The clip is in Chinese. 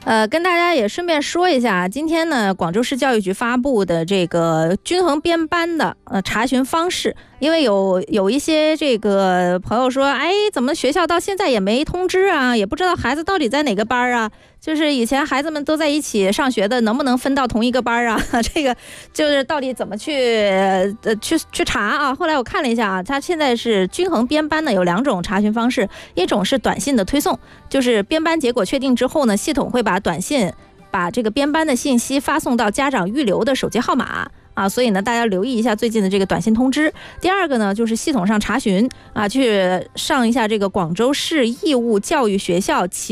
跟大家也顺便说一下，今天呢，广州市教育局发布的这个均衡编班的查询方式，因为有一些这个朋友说，哎，怎么学校到现在也没通知啊，也不知道孩子到底在哪个班啊？就是以前孩子们都在一起上学的，能不能分到同一个班啊？这个就是到底怎么去查啊？后来我看了一下啊，它现在是均衡编班呢，有2种查询方式，一种是短信的推送，就是编班结果确定之后呢，系统会把这个编班的信息发送到家长预留的手机号码。所以呢，大家留意一下最近的这个短信通知。第二个呢，就是系统上查询去上一下这个广州市义务教育学校